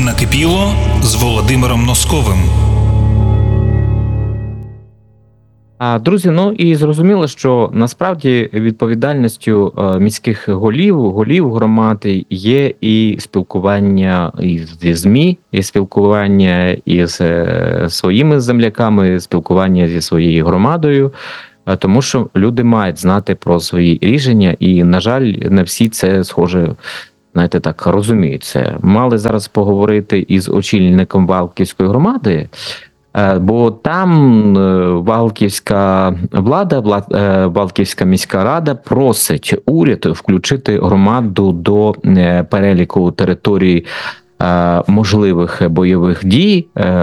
Накипіло з Володимиром Носковим. Друзі, і зрозуміло, що насправді відповідальністю міських голів громади є і спілкування зі ЗМІ, і спілкування із своїми земляками, і спілкування зі своєю громадою, тому що люди мають знати про свої рішення, і, на жаль, не всі це, схоже, знаєте, так розуміють це. Мали зараз поговорити із очільником Валківської громади, бо там Валківська влада, Валківська міська рада просить уряд включити громаду до переліку територій можливих бойових дій.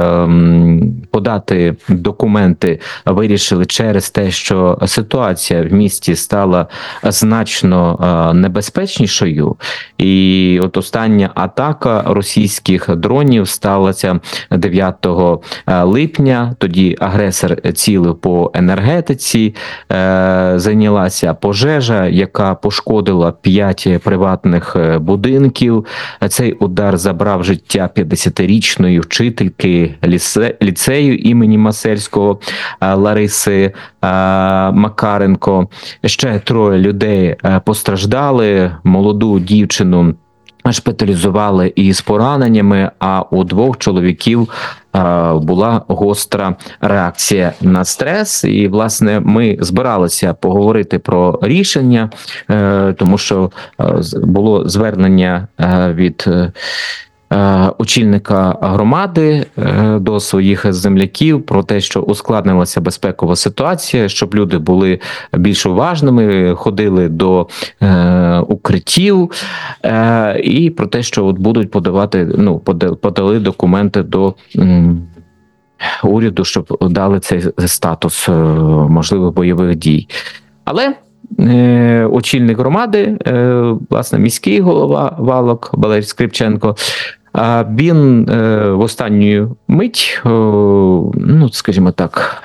Подати документи вирішили через те, що ситуація в місті стала значно небезпечнішою. І от остання атака російських дронів сталася 9 липня. Тоді агресор цілив по енергетиці, зайнялася пожежа, яка пошкодила 5 приватних будинків. Цей удар забрав життя 50-річної вчительки ліцею імені Масельського Лариси Макаренко. Ще 3 людей постраждали, молоду дівчину шпиталізували із пораненнями, а у 2 чоловіків була гостра реакція на стрес. І, власне, ми збиралися поговорити про рішення, тому що було звернення від очільника громади до своїх земляків про те, що ускладнилася безпекова ситуація, щоб люди були більш уважними, ходили до укриттів, і про те, що от будуть подали документи до уряду, щоб дали цей статус можливих бойових дій. Але очільник громади, власне, міський голова Валок Валерій Скрипченко, він в останню мить, скажімо так,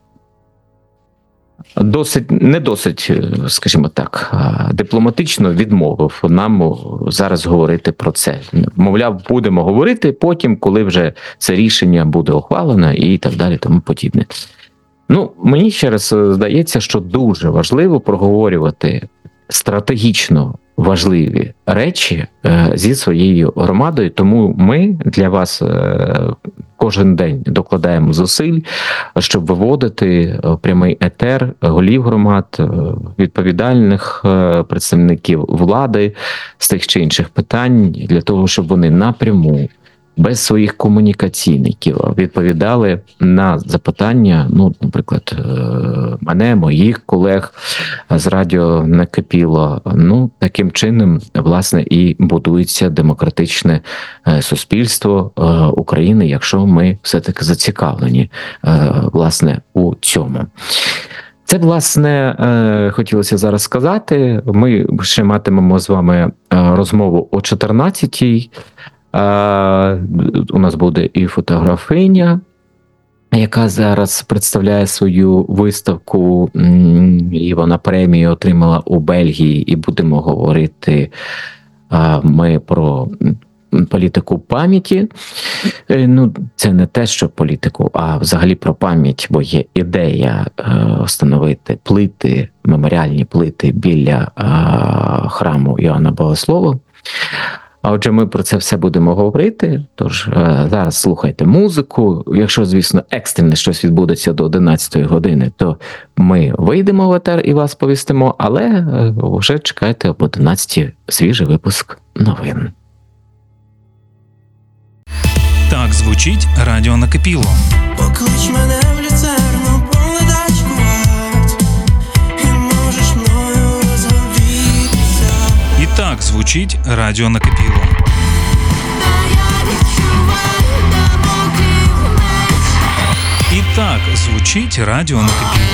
не досить, скажімо так, дипломатично відмовив нам зараз говорити про це. Мовляв, будемо говорити потім, коли вже це рішення буде ухвалено і так далі, тому подібне. Мені ще раз здається, що дуже важливо проговорювати стратегічно важливі речі зі своєю громадою, тому ми для вас кожен день докладаємо зусиль, щоб виводити в прямий етер голів громад, відповідальних представників влади з тих чи інших питань, для того, щоб вони напряму, без своїх комунікаційників відповідали на запитання, наприклад, мене, моїх колег з радіо Накипіло. Таким чином, власне, і будується демократичне суспільство України, якщо ми все-таки зацікавлені, власне, у цьому. Це, власне, хотілося зараз сказати. Ми ще матимемо з вами розмову о 14-й. У нас буде і фотографиня, яка зараз представляє свою виставку, і вона премію отримала у Бельгії, і будемо говорити ми про політику пам'яті. Це не те, що політику, а взагалі про пам'ять, бо є ідея встановити плити, меморіальні плити біля храму Іоанна Богослова. А отже, ми про це все будемо говорити, тож зараз слухайте музику. Якщо, звісно, екстрене щось відбудеться до 11-ї години, то ми вийдемо в етер і вас повістимо, але вже чекайте об 11-й свіжий випуск новин. Так звучить радіо Накипіло. Поклич мене в люцерну, поледачку варть, і можеш мною розговітися. І так звучить радіо Накипіло. І так звучить радіо Накипіло.